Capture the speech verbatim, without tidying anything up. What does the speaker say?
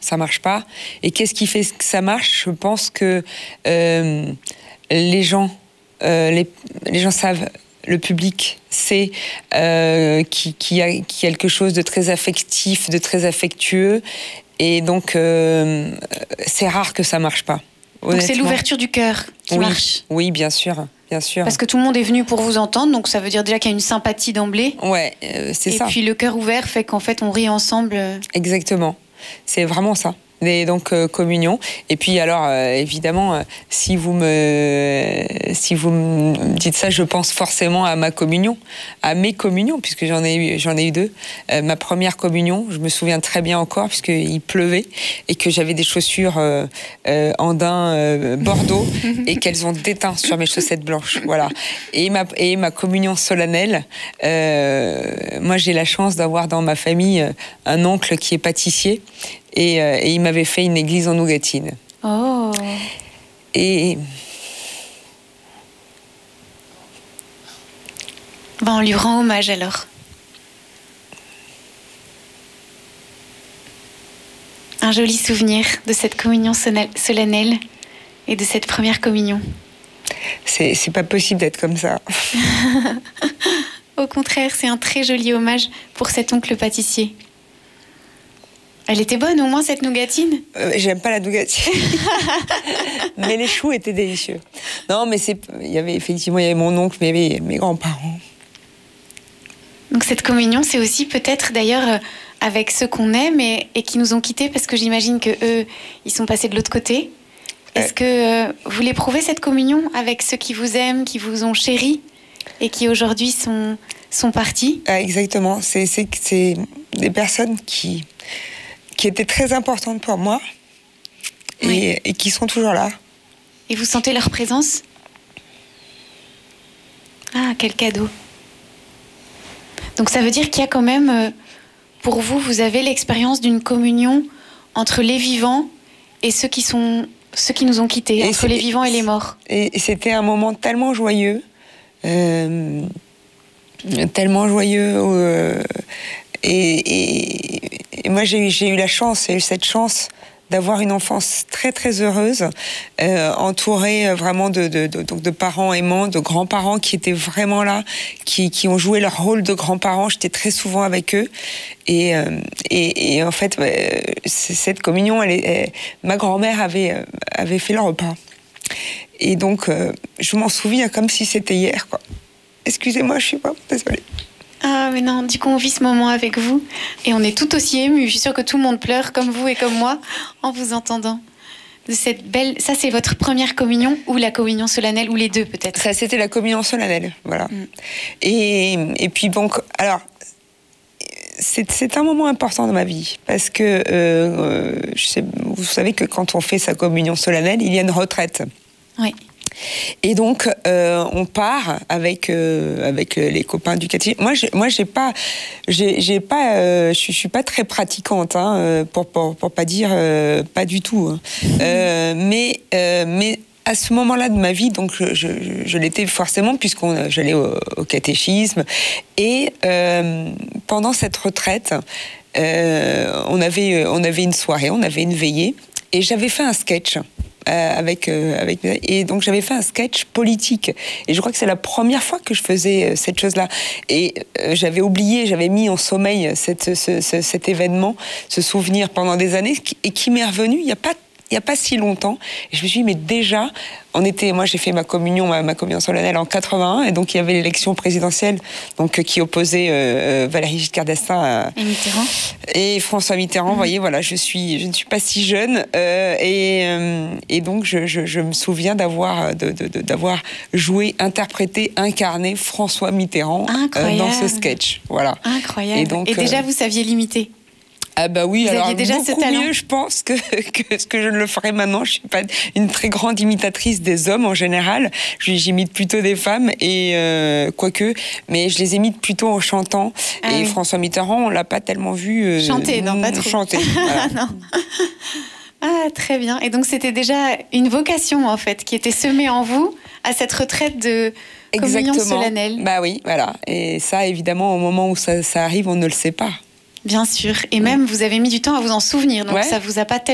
ça marche pas. Et qu'est-ce qui fait que ça marche ? Je pense que euh, les gens, euh, les, les gens savent, le public sait euh, qu'il qui a quelque chose de très affectif, de très affectueux, et donc euh, c'est rare que ça marche pas. Donc c'est l'ouverture du cœur qui oui, marche. Oui, bien sûr, bien sûr. Parce que tout le monde est venu pour vous entendre, donc ça veut dire déjà qu'il y a une sympathie d'emblée. Ouais, euh, c'est et ça. Et puis le cœur ouvert fait qu'en fait on rit ensemble. Exactement, c'est vraiment ça. Et donc euh, communion. Et puis alors euh, évidemment, euh, si vous me si vous me dites ça, je pense forcément à ma communion, à mes communions, puisque j'en ai eu j'en ai eu deux. Euh, ma première communion, je me souviens très bien encore, puisqu'il pleuvait et que j'avais des chaussures euh, euh, andin euh, bordeaux et qu'elles ont déteint sur mes chaussettes blanches. Voilà. Et ma et ma communion solennelle. Euh, moi, j'ai la chance d'avoir dans ma famille un oncle qui est pâtissier. Et, euh, et il m'avait fait une église en nougatine. Oh. Et ben, on lui rend hommage alors. Un joli souvenir de cette communion solennelle et de cette première communion. C'est, c'est pas possible d'être comme ça. Au contraire, c'est un très joli hommage pour cet oncle pâtissier. Elle était bonne, au moins, cette nougatine ? euh, J'aime pas la nougatine. Mais les choux étaient délicieux. Non, mais c'est, il y avait effectivement, il y avait mon oncle, mais il y avait mes grands-parents. Donc cette communion, c'est aussi peut-être d'ailleurs avec ceux qu'on aime et, et qui nous ont quittés, parce que j'imagine que eux, ils sont passés de l'autre côté. Est-ce que euh, vous l'éprouvez, cette communion, avec ceux qui vous aiment, qui vous ont chéri et qui aujourd'hui sont, sont partis ? Ah, exactement. C'est, c'est, c'est des personnes qui... qui étaient très importantes pour moi et, oui. et qui sont toujours là. Et vous sentez leur présence ? Ah, quel cadeau. Donc ça veut dire qu'il y a quand même, pour vous, vous avez l'expérience d'une communion entre les vivants et ceux qui, sont, ceux qui nous ont quittés, et entre les vivants et les morts. Et c'était un moment tellement joyeux, euh, tellement joyeux... Euh, Et, et, et moi, j'ai, j'ai eu la chance, j'ai eu cette chance d'avoir une enfance très, très heureuse, euh, entourée vraiment de, de, de, donc de parents aimants, de grands-parents qui étaient vraiment là, qui, qui ont joué leur rôle de grands-parents. J'étais très souvent avec eux. Et, euh, et, et en fait, euh, cette communion, elle, elle, ma grand-mère avait, avait fait le repas. Et donc, euh, je m'en souviens comme si c'était hier, quoi. Excusez-moi, je suis pas désolée. Ah, mais non, du coup, on vit ce moment avec vous et on est tout aussi émus. Je suis sûre que tout le monde pleure, comme vous et comme moi, en vous entendant. De cette belle... Ça, c'est votre première communion ou la communion solennelle, ou les deux, peut-être ? Ça, c'était la communion solennelle, voilà. Mm. Et, et puis, donc, alors, c'est, c'est un moment important dans ma vie, parce que euh, je sais, vous savez que quand on fait sa communion solennelle, il y a une retraite. Oui. Et donc euh, on part avec euh, avec les copains du catéchisme. Moi, j'ai, moi, j'ai pas, j'ai, j'ai pas, euh, je, je suis pas très pratiquante, hein, pour pour pour pas dire euh, pas du tout. Hein. Euh, mais euh, mais à ce moment-là de ma vie, donc je, je, je l'étais forcément puisqu'on j'allais au, au catéchisme et euh, pendant cette retraite, euh, on avait on avait une soirée, on avait une veillée et j'avais fait un sketch. Euh, avec, euh, avec et donc j'avais fait un sketch politique et je crois que c'est la première fois que je faisais euh, cette chose-là et euh, j'avais oublié, j'avais mis en sommeil cette, ce, ce, cet événement, ce souvenir pendant des années et qui m'est revenu il n'y a pas il n'y a pas si longtemps. Et je me suis dit, mais déjà, on était, moi j'ai fait ma communion, ma, ma communion solennelle en quatre-vingt-un, et donc il y avait l'élection présidentielle donc, qui opposait euh, Valéry Giscard d'Estaing à, et Mitterrand. Et François Mitterrand. Mmh. Vous voyez, voilà, je, suis, je ne suis pas si jeune. Euh, et, euh, et donc, je, je, je me souviens d'avoir, de, de, de, d'avoir joué, interprété, incarné François Mitterrand euh, dans ce sketch. Voilà. Incroyable. Et, donc, et déjà, euh, vous saviez l'imiter ? Ah bah oui, vous alors déjà beaucoup ce mieux, je pense, que, que ce que je ne le ferais maintenant. Je suis pas une très grande imitatrice des hommes en général. J'imite plutôt des femmes, et euh, quoique, mais je les imite plutôt en chantant. Ah, et oui. François Mitterrand, on l'a pas tellement vu euh, chanter, non, pas trop. Chanter. Voilà. Non. Ah, très bien. Et donc c'était déjà une vocation en fait qui était semée en vous à cette retraite de communion solennelle. Bah oui, voilà. Et ça, évidemment, au moment où ça, ça arrive, on ne le sait pas. Bien sûr. Et même, vous avez mis du temps à vous en souvenir. Donc, Ouais. ça vous a pas